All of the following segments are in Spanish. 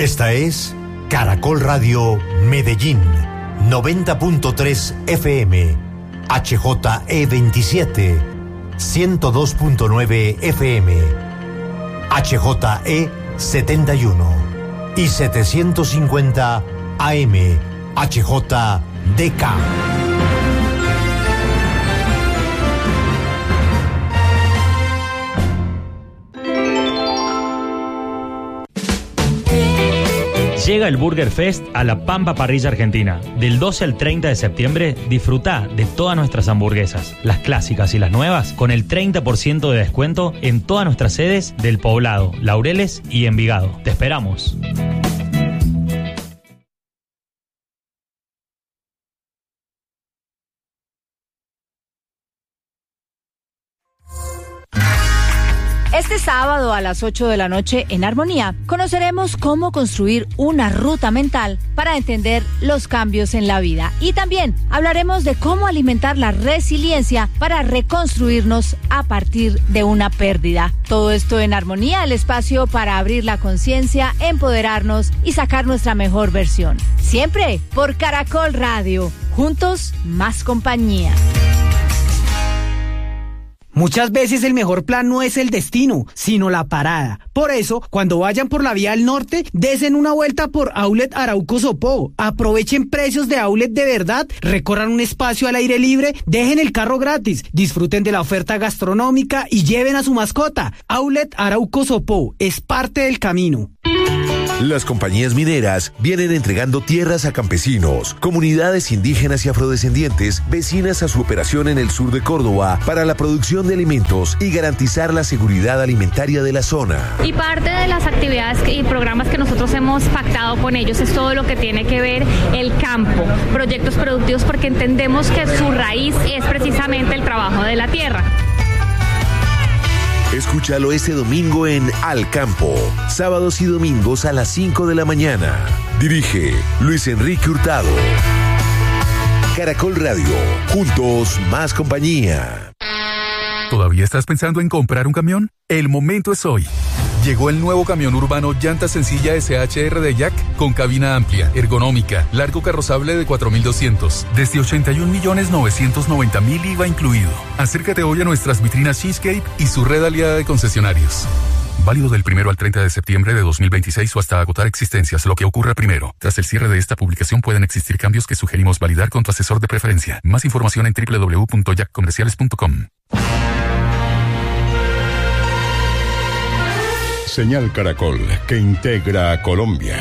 Esta es Caracol Radio Medellín, 90.3 FM, HJE27, 102.9 FM, HJE71 y 750 AM, HJDK. Llega el Burger Fest a La Pampa Parrilla Argentina. Del 12 al 30 de septiembre, disfruta de todas nuestras hamburguesas, las clásicas y las nuevas, con el 30% de descuento en todas nuestras sedes del Poblado, Laureles y Envigado. Te esperamos. Este sábado a las 8 de la noche en Armonía conoceremos cómo construir una ruta mental para entender los cambios en la vida. Y también hablaremos de cómo alimentar la resiliencia para reconstruirnos a partir de una pérdida. Todo esto en Armonía, el espacio para abrir la conciencia, empoderarnos y sacar nuestra mejor versión. Siempre por Caracol Radio. Juntos, más compañía. Muchas veces el mejor plan no es el destino, sino la parada. Por eso, cuando vayan por la vía del norte, desen una vuelta por Outlet Arauco Sopó. Aprovechen precios de outlet de verdad, recorran un espacio al aire libre, dejen el carro gratis, disfruten de la oferta gastronómica y lleven a su mascota. Outlet Arauco Sopó es parte del camino. Las compañías mineras vienen entregando tierras a campesinos, comunidades indígenas y afrodescendientes vecinas a su operación en el sur de Córdoba para la producción de alimentos y garantizar la seguridad alimentaria de la zona. Y parte de las actividades y programas que nosotros hemos pactado con ellos es todo lo que tiene que ver el campo, proyectos productivos, porque entendemos que su raíz es precisamente el trabajo de la tierra. Escúchalo este domingo en Al Campo, sábados y domingos a las 5 de la mañana. Dirige Luis Enrique Hurtado. Caracol Radio, juntos más compañía. ¿Todavía estás pensando en comprar un camión? El momento es hoy. Llegó el nuevo camión urbano llanta sencilla SHR de Jack con cabina amplia, ergonómica, largo carrozable de 4.200, desde 81.990.000 IVA incluido. Acércate hoy a nuestras vitrinas Cheesecake y su red aliada de concesionarios. Válido del 1 al 30 de septiembre de 2026 o hasta agotar existencias, lo que ocurra primero. Tras el cierre de esta publicación pueden existir cambios que sugerimos validar con tu asesor de preferencia. Más información en www.jackcomerciales.com. Señal Caracol, que integra a Colombia.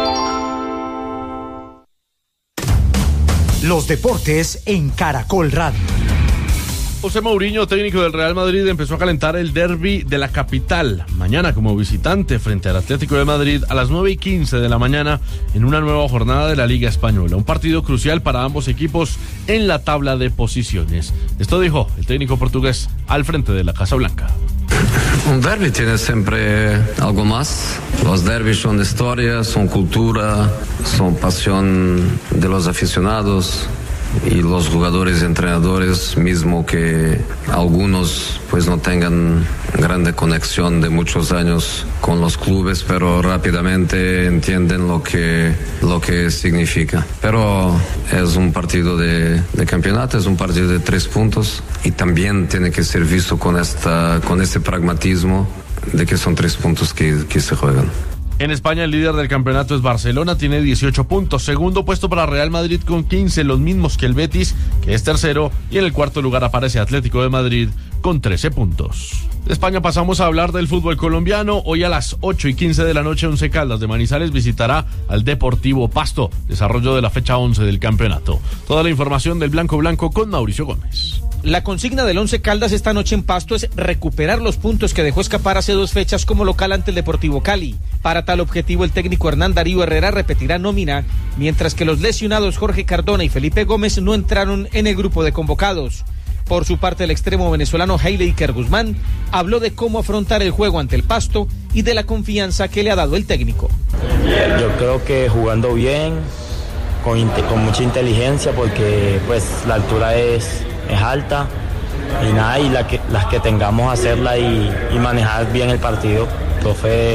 Los deportes en Caracol Radio. José Mourinho, técnico del Real Madrid, empezó a calentar el derbi de la capital. Mañana como visitante frente al Atlético de Madrid a las 9:15 de la mañana en una nueva jornada de la Liga Española. Un partido crucial para ambos equipos en la tabla de posiciones. Esto dijo el técnico portugués al frente de la Casa Blanca. Un derbi tiene siempre algo más. Los derbis son historia, son cultura, son pasión de los aficionados y los jugadores y entrenadores, mismo que algunos pues no tengan grande conexión de muchos años con los clubes, pero rápidamente entienden lo que significa. Pero es un partido de campeonato, es un partido de 3 puntos y también tiene que ser visto con este pragmatismo de que son 3 puntos que se juegan. En España el líder del campeonato es Barcelona, tiene 18 puntos. Segundo puesto para Real Madrid con 15, los mismos que el Betis, que es tercero. Y en el cuarto lugar aparece Atlético de Madrid con 13 puntos. De España pasamos a hablar del fútbol colombiano. Hoy a las 8:15 de la noche, Once Caldas de Manizales visitará al Deportivo Pasto, desarrollo de la fecha 11 del campeonato. Toda la información del Blanco Blanco con Mauricio Gómez. La consigna del Once Caldas esta noche en Pasto es recuperar los puntos que dejó escapar hace 2 fechas como local ante el Deportivo Cali. Para tal objetivo, el técnico Hernán Darío Herrera repetirá nómina, mientras que los lesionados Jorge Cardona y Felipe Gómez no entraron en el grupo de convocados. Por su parte, el extremo venezolano Heileiker Guzmán habló de cómo afrontar el juego ante el Pasto y de la confianza que le ha dado el técnico. Yo creo que jugando bien, con mucha inteligencia, porque pues la altura es alta y nada, y las que tengamos hacerla y manejar bien el partido. El profe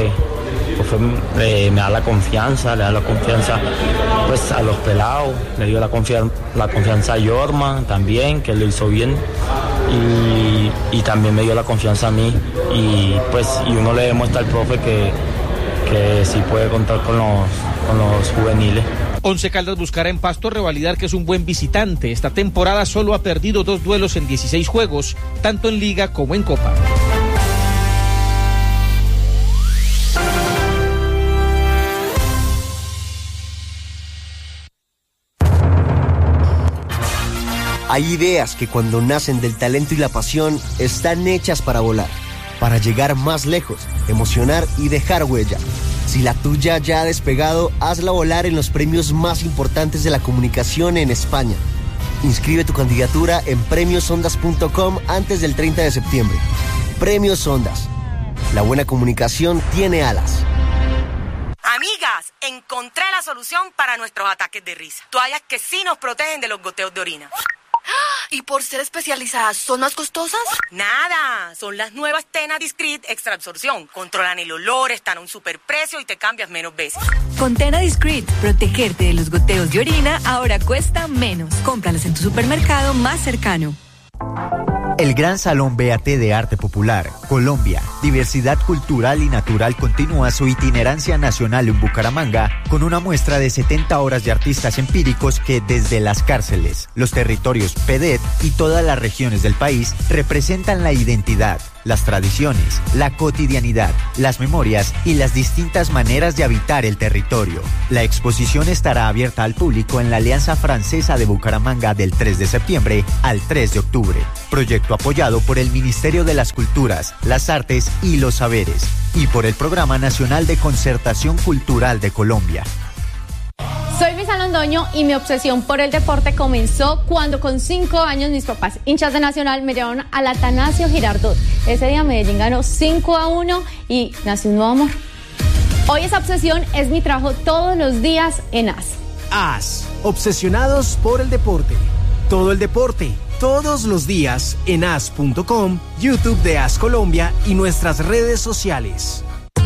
me da la confianza, le da la confianza pues a los pelados, le dio la confianza a Yorma también, que lo hizo bien, y también me dio la confianza a mí, y uno le demuestra al profe que sí puede contar con los juveniles. Once Caldas buscará en Pasto revalidar que es un buen visitante. Esta temporada solo ha perdido 2 duelos en 16 juegos, tanto en Liga como en Copa. Hay ideas que cuando nacen del talento y la pasión están hechas para volar, para llegar más lejos, emocionar y dejar huella. Si la tuya ya ha despegado, hazla volar en los premios más importantes de la comunicación en España. Inscribe tu candidatura en premiosondas.com antes del 30 de septiembre. Premios Ondas. La buena comunicación tiene alas. Amigas, encontré la solución para nuestros ataques de risa. Toallas que sí nos protegen de los goteos de orina. ¿Y por ser especializadas, son más costosas? Nada, son las nuevas Tena Discreet Extra Absorción. Controlan el olor, están a un superprecio y te cambias menos veces. Con Tena Discreet, protegerte de los goteos de orina ahora cuesta menos. Cómpralas en tu supermercado más cercano. El Gran Salón BAT de Arte Popular, Colombia, Diversidad Cultural y Natural continúa su itinerancia nacional en Bucaramanga con una muestra de 70 horas de artistas empíricos que desde las cárceles, los territorios PEDET y todas las regiones del país representan la identidad, las tradiciones, la cotidianidad, las memorias y las distintas maneras de habitar el territorio. La exposición estará abierta al público en la Alianza Francesa de Bucaramanga del 3 de septiembre al 3 de octubre. Proyecto apoyado por el Ministerio de las Culturas, las Artes y los Saberes y por el Programa Nacional de Concertación Cultural de Colombia. Soy Luisa Londoño y mi obsesión por el deporte comenzó cuando con 5 años mis papás, hinchas de Nacional, me llevaron al Atanasio Girardot. Ese día Medellín ganó 5-1 y nació un nuevo amor. Hoy esa obsesión es mi trabajo todos los días en AS. AS, obsesionados por el deporte. Todo el deporte, todos los días en as.com, YouTube de AS Colombia y nuestras redes sociales.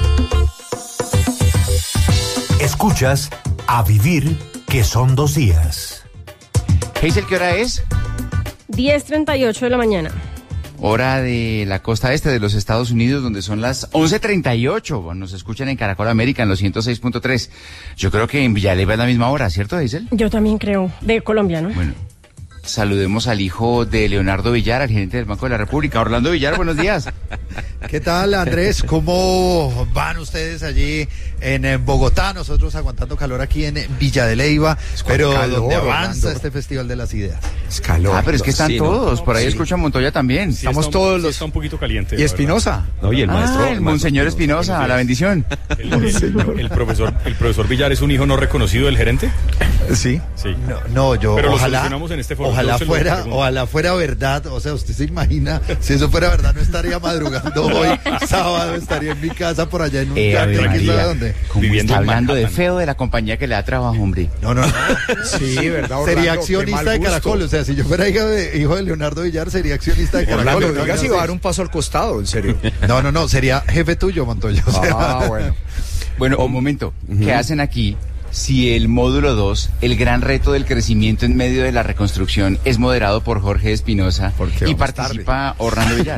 Escuchas A Vivir, que son 2 días. Hazel, ¿qué hora es? 10:38 de la mañana. Hora de la costa este de los Estados Unidos, donde son las 11:38. Bueno, nos escuchan en Caracol América en los 106.3. Yo creo que en Villaleva es la misma hora, ¿cierto, Hazel? Yo también creo, de Colombia, ¿no? Bueno, saludemos al hijo de Leonardo Villar, al gerente del Banco de la República. Orlando Villar, buenos días. ¿Qué tal, Andrés? ¿Cómo van ustedes allí en Bogotá? Nosotros aguantando calor aquí en Villa de Leyva, pero calor, donde avanza Orlando. Este Festival de las Ideas. Es calor. Ah, pero es que están todos, por ahí escuchan Montoya también. Sí, estamos todos los... Está un poquito caliente. ¿Y Espinosa? No, y el maestro. El monseñor Espinosa, la bendición. El profesor Villar es un hijo no reconocido del gerente. Sí. Yo pero ojalá, lo solucionamos en este foro. Ojalá fuera verdad. O sea, usted se imagina, si eso fuera verdad, no estaría madrugando hoy, sábado, estaría en mi casa por allá en un ¿dónde? Está hablando de feo de la compañía que le da trabajo, hombre. No. Sí, verdad, Orlando, sería accionista de Caracol. O sea, si yo fuera hijo de Leonardo Villar, sería accionista de Caracol. Orlando, diga si va a dar un paso al costado, en serio. No, sería jefe tuyo, Montoya. O sea, Bueno, un momento. ¿Qué hacen aquí? Si el módulo 2, el gran reto del crecimiento en medio de la reconstrucción, es moderado por Jorge Espinosa y participa Orlando Villar.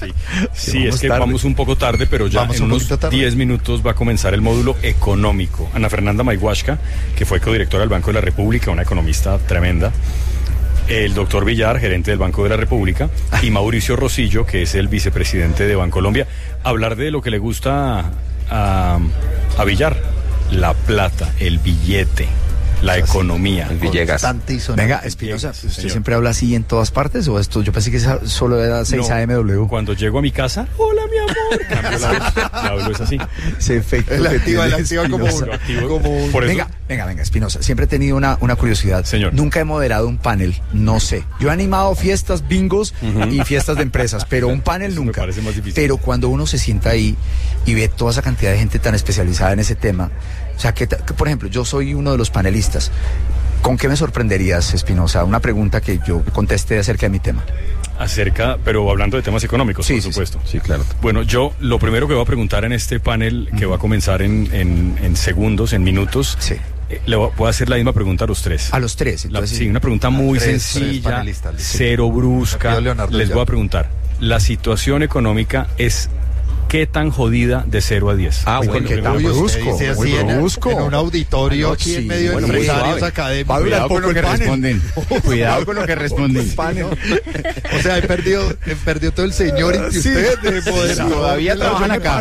Sí, es que vamos un poco tarde, pero ya en unos 10 minutos va a comenzar el módulo económico. Ana Fernanda Mayhuashka, que fue codirectora del Banco de la República, una economista tremenda, el doctor Villar, gerente del Banco de la República, y Mauricio Rosillo, que es el vicepresidente de Bancolombia, hablar de lo que le gusta a Villar. La plata, el billete, la economía. El Villegas. Venga, Espinosa, ¿usted siempre habla así en todas partes o esto? Yo pensé que solo era 6 AMW. Cuando llego a mi casa, hola mi amor, cambio la voz, le hablo es así. Se efecto. El activa como un... Venga, Espinosa, siempre he tenido una curiosidad. Señor. Nunca he moderado un panel, no sé. Yo he animado fiestas, bingos y fiestas de empresas, pero un panel nunca. Me parece más difícil. Pero cuando uno se sienta ahí y ve toda esa cantidad de gente tan especializada en ese tema, o sea, que por ejemplo, yo soy uno de los panelistas. ¿Con qué me sorprenderías, Espinosa? Una pregunta que yo contesté acerca de mi tema. pero hablando de temas económicos, por supuesto. Sí, claro. Bueno, yo lo primero que voy a preguntar en este panel, que va a comenzar en segundos, en minutos, le voy a hacer la misma pregunta a los tres. A los tres, entonces. Sí, una pregunta muy sencilla, cero brusca. Les voy a preguntar, ¿la situación económica es qué tan jodida de 0 a 10? Bueno, qué tan brusco. En un auditorio aquí en medio de empresarios académicos. Cuidado con lo que responden. Cuidado con lo que responden. O sea, he perdido todo el señor y usted de poder. Todavía trabajan acá.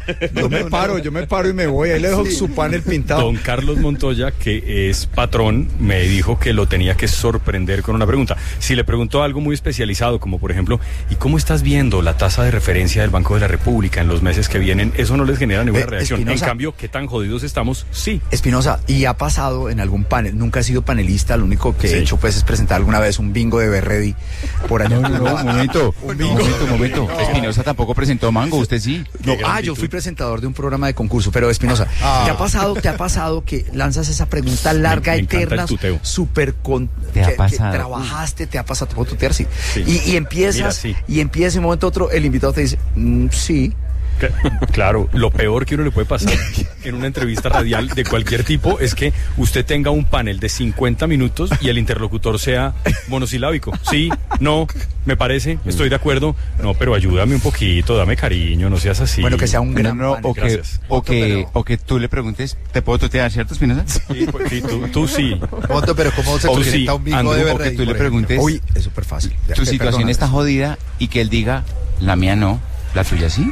Yo me paro y me voy. Ahí le dejo su panel pintado. Don Carlos Montoya, que es patrón, me dijo que lo tenía que sorprender con una pregunta. Si le preguntó algo muy especializado, como por ejemplo, ¿y cómo estás viendo la tasa de referencia del Banco de la República en los meses que vienen? Eso no les genera ninguna reacción. Espinosa, en cambio, ¿qué tan jodidos estamos? Sí. Espinosa, ¿y ha pasado en algún panel? Nunca he sido panelista, lo único que he hecho pues es presentar alguna vez un bingo de Berredi por allá. Un momento. Espinosa tampoco presentó Mango, usted sí. Yo fui presentador de un programa de concurso, pero Espinosa, ¿te ha pasado que lanzas esa pregunta larga, eterna, súper que trabajaste, te ha pasado, te puedo tutear, sí. Y empiezas, y empieza un momento otro, el invitado te dice, sí. Claro, lo peor que uno le puede pasar en una entrevista radial de cualquier tipo es que usted tenga un panel de 50 minutos y el interlocutor sea monosilábico. Sí, no, me parece, estoy de acuerdo. No, pero ayúdame un poquito, dame cariño, no seas así. Bueno, que sea un gran panel. O que tú le preguntes, ¿te puedo tutear, cierto, Espinosa? Sí, tú sí. Pero ¿cómo se presenta un bingo de Berredi? O que tú le preguntes, uy, es súper fácil. Tu situación está jodida y que él diga, la mía no. ¿La tuya sí?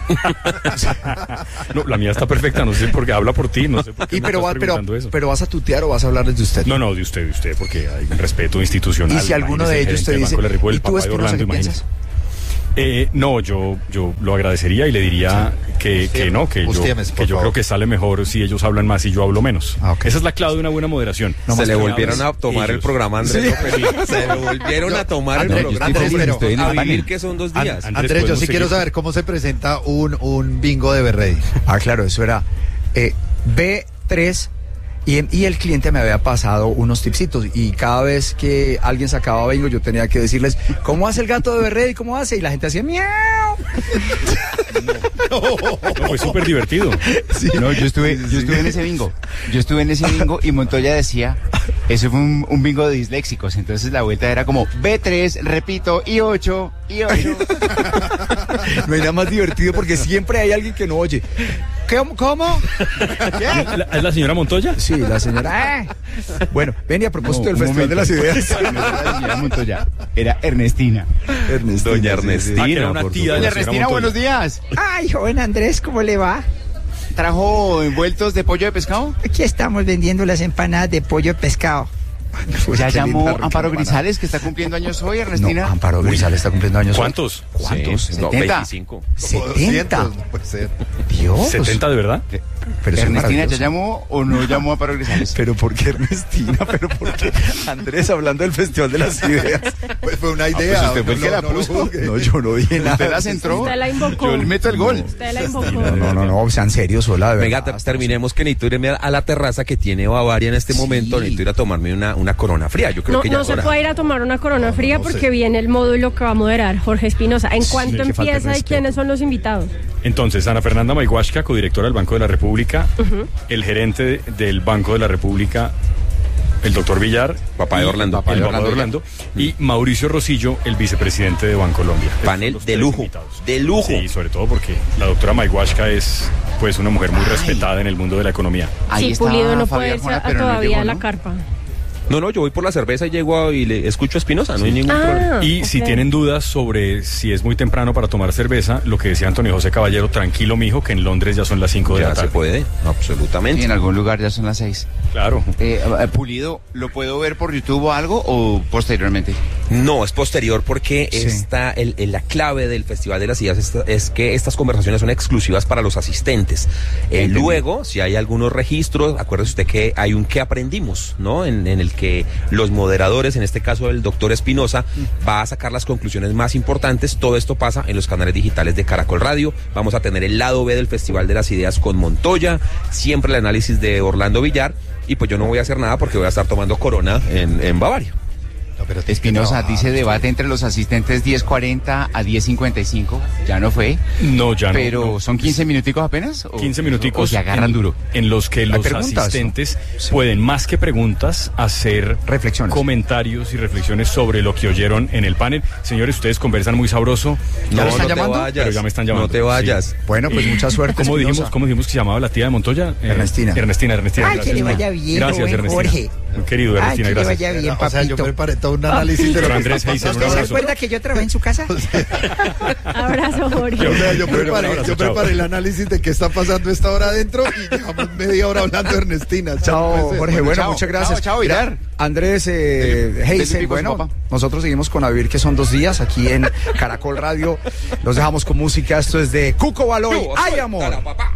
No, la mía está perfecta, no sé por qué habla por ti, no sé por qué pero ¿vas a tutear o vas a hablarles de usted? No, de usted, porque hay un respeto institucional. Y si alguno de ellos te dice, ¿y tú, Espinosa, qué piensas? No, yo lo agradecería y le diría que yo creo que sale mejor si ellos hablan más y yo hablo menos. Esa es la clave de una buena moderación. Se le volvieron a tomar el programa, Andrés. Se le volvieron a tomar el programa. A vivir que son 2 días. Andrés, yo sí quiero saber cómo se presenta un bingo de Berredi. Claro, eso era B3. Y el cliente me había pasado unos tipsitos y cada vez que alguien sacaba bingo yo tenía que decirles, ¿cómo hace el gato de Berredi? ¿Cómo hace? Y la gente hacía miau. No, fue súper divertido. Sí. No, yo estuve en ese bingo. Y Montoya decía, eso fue un bingo de disléxicos. Entonces la vuelta era como B3, repito, y 8. No hay nada más divertido porque siempre hay alguien que no oye. ¿Cómo? ¿Es la señora Montoya? Sí, la señora. Bueno, ven, y a propósito del Festival de las Ideas. No era la señora Montoya, era Ernestina. Doña Ernestina. Era una tía. Doña Ernestina, buenos días. Ay, joven Andrés, ¿cómo le va? ¿Trajo envueltos de pollo de pescado? Aquí estamos vendiendo las empanadas de pollo de pescado. ¿Ya llamó Amparo Grisales, que está cumpliendo años hoy, Ernestina? No, Amparo Grisales está cumpliendo años ¿Cuántos? hoy. ¿Cuántos? Sí, 25. 70. No puede ser. Dios. ¿70 de verdad? Pero ¿Ernestina ya llamó o no llamó a Amparo Grisales? ¿Pero por qué Ernestina? ¿Pero por qué Andrés hablando del Festival de las Ideas? Pues fue una idea. Pues usted fue el que la puso. No, yo no dije nada. Usted la centró. Usted la invocó. Yo le meto el gol. Usted la invocó. No, sean serios, sola, de verdad. Venga, terminemos que necesito irme a la terraza que tiene Bavaria en este momento. Necesito ir a tomarme una corona fría. Yo creo que ya no se puede ir a tomar una corona fría porque viene el módulo que va a moderar Jorge Espinosa. ¿En cuánto empieza y quiénes son los invitados? Entonces, Ana Fernanda Maiguashka, codirectora del Banco de la República, el gerente del Banco de la República, el doctor Villar, papá de Orlando, y Mauricio Rosillo, el vicepresidente de Bancolombia. Panel de lujo, Sí, sobre todo porque la doctora Maiguashka es pues una mujer muy respetada en el mundo de la economía. Sí, Pulido no puede ir todavía a la carpa. No, yo voy por la cerveza y llego y le escucho a Espinosa, no hay ningún problema. Y si tienen dudas sobre si es muy temprano para tomar cerveza, lo que decía Antonio José Caballero, tranquilo mijo, que en Londres ya son las 5 de la tarde. Ya se puede, absolutamente. Y en algún lugar ya son las 6. Claro. Pulido, ¿lo puedo ver por YouTube o algo o posteriormente? No, es posterior porque la clave del Festival de las Ideas es que estas conversaciones son exclusivas para los asistentes. Luego, si hay algunos registros, acuérdese usted que hay un ¿qué aprendimos?, ¿no? En el que los moderadores, en este caso el doctor Espinosa, va a sacar las conclusiones más importantes. Todo esto pasa en los canales digitales de Caracol Radio. Vamos a tener el lado B del Festival de las Ideas con Montoya, siempre el análisis de Orlando Villar, y pues yo no voy a hacer nada porque voy a estar tomando corona en Bavaria. pero Espinosa, dice debate entre los asistentes 10:40 a 10:55. Ya no fue. No, ya no. Pero ¿son 15 minuticos apenas? 15 minuticos. O se agarran duro. En los que los asistentes pueden, más que preguntas, hacer reflexiones, comentarios y reflexiones sobre lo que oyeron en el panel. Señores, ustedes conversan muy sabroso. ¿Ya me están llamando? Pero ya me están llamando. No te vayas. Sí. Bueno, pues mucha suerte. ¿Cómo dijimos que se llamaba la tía de Montoya? Ernestina. Ernestina. Ay, gracias. que le vaya bien, gracias, Ernestina. Jorge. Querido Ernestina, que gracias. le vaya bien, O sea, yo preparé todo un análisis de lo que Andrés Heisen, ¿Usted se acuerda que yo trabajé en su casa? Abrazo, Jorge. Yo preparé el análisis de qué está pasando esta hora adentro y llevamos media hora hablando de Ernestina. Chao, Jorge. Bueno, muchas gracias. Chao, Pilar. Andrés Heisen, bueno, nosotros seguimos con A Vivir, que son 2 días, aquí en Caracol Radio. Los dejamos con música. Esto es de Cuco Baloy. ¡Ay, amor!